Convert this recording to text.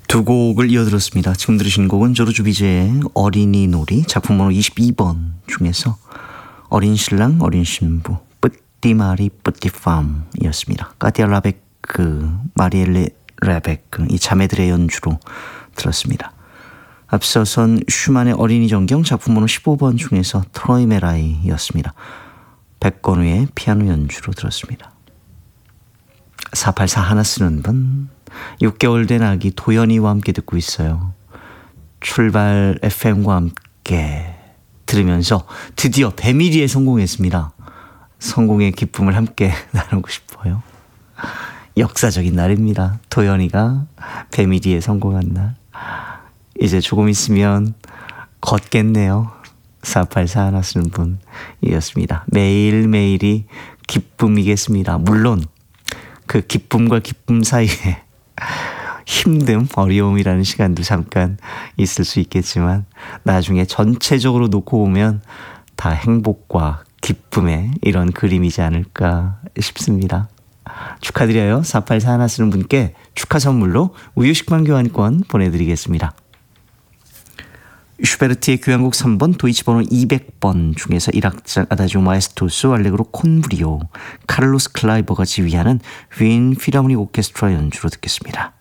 두 곡을 이어들었습니다. 지금 들으신 곡은 조르주 비제의 어린이 놀이 작품 번호 22번 중에서 어린 신랑 어린 신부 뿌띠마리 뿌띠팜이었습니다. 까티아 라베크, 마리엘레 라베크 이 자매들의 연주로 들었습니다. 앞서선 슈만의 어린이 전경 작품 번호 15번 중에서 트로이 메라이였습니다. 백건우의 피아노 연주로 들었습니다. 484 하나 쓰는 분 6개월 된 아기 도연이와 함께 듣고 있어요. 출발 FM과 함께 들으면서 드디어 배밀이에 성공했습니다. 성공의 기쁨을 함께 나누고 싶어요. 역사적인 날입니다. 도연이가 배밀이에 성공한 날. 이제 조금 있으면 걷겠네요. 484 하나 쓰는 분이었습니다. 매일매일이 기쁨이겠습니다. 물론 그 기쁨과 기쁨 사이에 힘듦, 어려움이라는 시간도 잠깐 있을 수 있겠지만 나중에 전체적으로 놓고 보면 다 행복과 기쁨의 이런 그림이지 않을까 싶습니다. 축하드려요. 484 하나 쓰는 분께 축하 선물로 우유식빵 교환권 보내드리겠습니다. 슈베르트의 교향곡 3번 도이치 번호 200번 중에서 1악장 아다지오 마에스토스 알레그로 콘브리오 카를로스 클라이버가 지휘하는 윈 필하모닉 오케스트라 연주로 듣겠습니다.